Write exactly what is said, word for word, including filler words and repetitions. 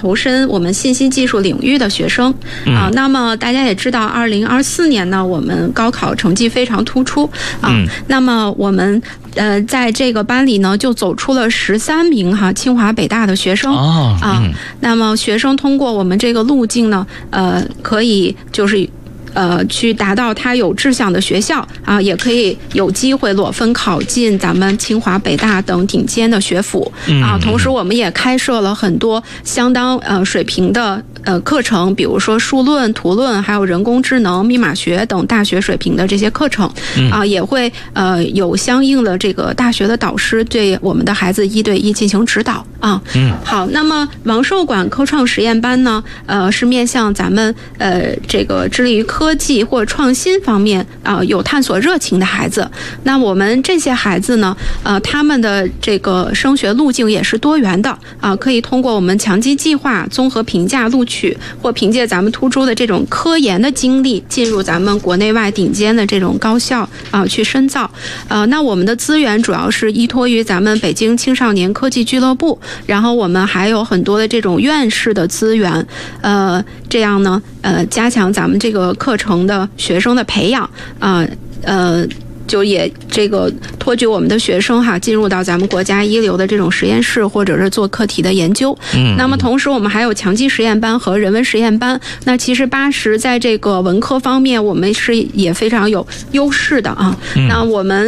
投身我们信息技术领域的学生啊。那么大家也知道，二零二四年呢，我们高考成绩非常突出啊。那么我们呃在这个班里呢，就走出了十三名哈清华北大的学生啊。那么学生通过我们这个路径呢，呃，可以就是呃去达到他有志向的学校啊，也可以有机会裸分考进咱们清华北大等顶尖的学府啊。同时，我们也开设了很多相当呃水平的呃课程，比如说数论、图论，还有人工智能、密码学等大学水平的这些课程啊，也会呃有相应的这个大学的导师对我们的孩子一对一进行指导啊。嗯，好，那么王寿馆科创实验班呢，呃是面向咱们呃这个致力于科技或创新方面啊、呃、有探索热情的孩子。那我们这些孩子呢，呃他们的这个升学路径也是多元的啊、呃，可以通过我们强基计划综合评价录取，或凭借咱们突出的这种科研的经历进入咱们国内外顶尖的这种高校啊、呃、去深造。呃，那我们的资源主要是依托于咱们北京青少年科技俱乐部，然后我们还有很多的这种院士的资源，呃，这样呢，呃，加强咱们这个课程的学生的培养啊，呃。呃就也这个托举我们的学生哈进入到咱们国家一流的这种实验室，或者是做课题的研究。嗯，那么同时我们还有强基实验班和人文实验班。那其实八十在这个文科方面我们是也非常有优势的啊。嗯、那我们